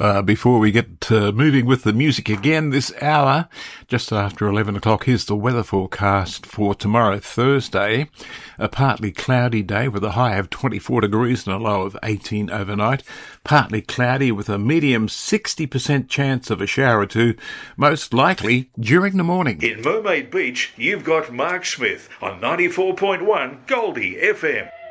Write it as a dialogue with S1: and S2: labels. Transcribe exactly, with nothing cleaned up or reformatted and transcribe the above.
S1: Uh, before we get uh, moving with the music again this hour, just after eleven o'clock, here's the weather forecast for tomorrow, Thursday. A partly cloudy day with a high of twenty-four degrees and a low of eighteen overnight. Partly cloudy with a medium sixty percent chance of a shower or two, most likely during the morning.
S2: In Mermaid Beach, you've got Mark Smith on ninety-four point one Goldie F M.